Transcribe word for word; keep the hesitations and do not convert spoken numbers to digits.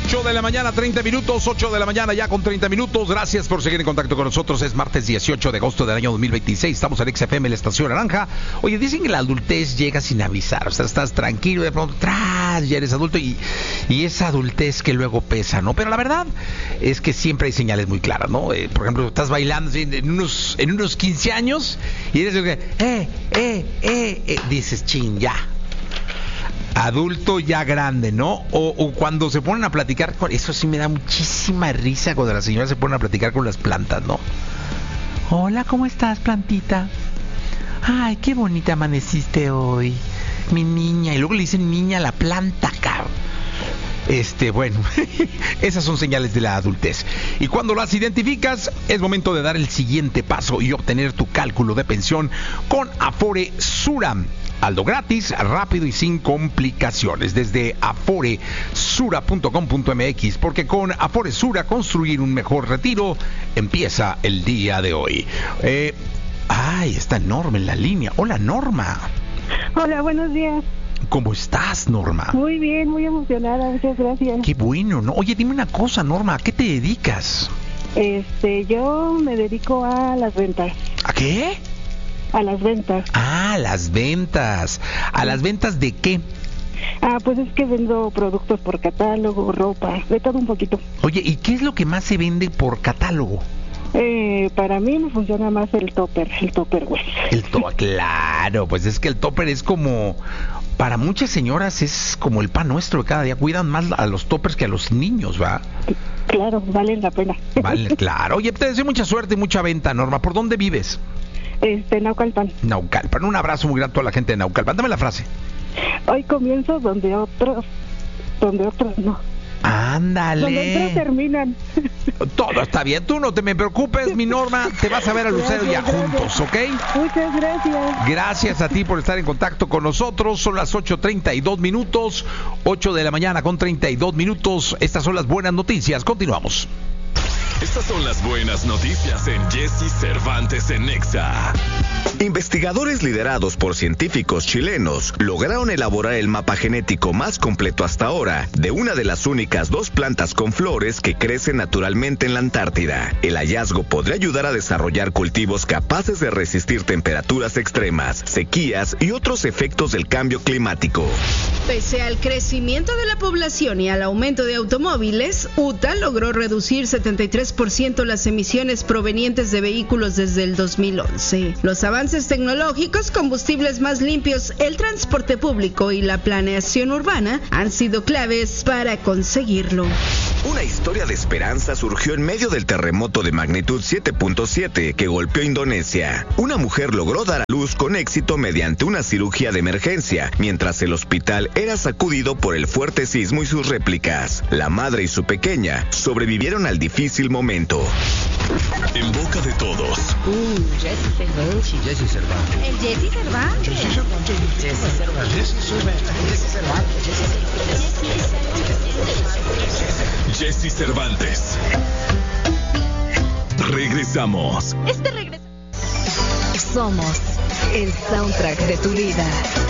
ocho de la mañana, treinta minutos, ocho de la mañana ya con treinta minutos. Gracias por seguir en contacto con nosotros. Es martes dieciocho de agosto del año dos mil veintiséis. Estamos en X F M, la estación naranja. Oye, dicen que la adultez llega sin avisar. O sea, estás tranquilo, de pronto, tras, ya eres adulto y, y esa adultez que luego pesa, ¿no? Pero la verdad es que siempre hay señales muy claras, ¿no? Eh, por ejemplo, estás bailando en, en, unos, en unos quince años y eres que, eh, eh, eh, eh, dices, chin, ya. Adulto ya grande, ¿no? O, o cuando se ponen a platicar, eso sí me da muchísima risa cuando las señoras se ponen a platicar con las plantas, ¿no? Hola, ¿cómo estás, plantita? Ay, qué bonita amaneciste hoy, mi niña. Y luego le dicen niña a la planta, cabrón. Este, bueno, esas son señales de la adultez. Y cuando las identificas, es momento de dar el siguiente paso y obtener tu cálculo de pensión con Afore Sura. Algo gratis, rápido y sin complicaciones. Desde afore sura punto com punto m x, porque con Afore Sura construir un mejor retiro empieza el día de hoy. Eh, ay, está Norma en la línea. Hola, Norma. Hola, buenos días. ¿Cómo estás, Norma? Muy bien, muy emocionada, muchas gracias. Qué bueno, ¿no? Oye, dime una cosa, Norma, ¿a qué te dedicas? Este, yo me dedico a las ventas. ¿A qué? A las ventas. Ah, las ventas. ¿A las ventas de qué? Ah, pues es que vendo productos por catálogo, ropa, de todo un poquito. Oye, ¿y qué es lo que más se vende por catálogo? Eh, para mí me funciona más el topper, el topper, güey. El topper, claro, pues es que el topper es como... Para muchas señoras es como el pan nuestro de cada día. Cuidan más a los toppers que a los niños, ¿va? Claro, valen la pena. Vale, claro. Oye, te deseo mucha suerte y mucha venta, Norma. ¿Por dónde vives? Este, Naucalpan. Naucalpan. Un abrazo muy grande a toda la gente de Naucalpan. Dame la frase. Hoy comienzo donde otros, donde otros no. Ándale. Donde otros terminan. Todo está bien. Tú no te me preocupes, mi Norma. Te vas a ver a Lucero ya juntos, ¿ok? Muchas gracias. Gracias a ti por estar en contacto con nosotros. Son las ocho treinta y dos minutos. ocho de la mañana con treinta y dos minutos. Estas son las buenas noticias. Continuamos. Estas son las buenas noticias en Jesse Cervantes en Nexa. Investigadores liderados por científicos chilenos lograron elaborar el mapa genético más completo hasta ahora de una de las únicas dos plantas con flores que crecen naturalmente en la Antártida. El hallazgo podría ayudar a desarrollar cultivos capaces de resistir temperaturas extremas, sequías y otros efectos del cambio climático. Pese al crecimiento de la población y al aumento de automóviles, U T A logró reducir setenta y tres por ciento las emisiones provenientes de vehículos desde el dos mil once. Los avances tecnológicos, combustibles más limpios, el transporte público y la planeación urbana han sido claves para conseguirlo. Una historia de esperanza surgió en medio del terremoto de magnitud siete punto siete que golpeó Indonesia. Una mujer logró dar a luz con éxito mediante una cirugía de emergencia, mientras el hospital era sacudido por el fuerte sismo y sus réplicas. La madre y su pequeña sobrevivieron al difícil momento. En boca de todos. Uh, Jesse Cervantes. Jesse Cervantes. El Jesse Cervantes. Jesse Cervantes. Jesse Cervantes. Jesse Cervantes. Jesse Cervantes. Regresamos. Este regresa. Somos el soundtrack de tu vida.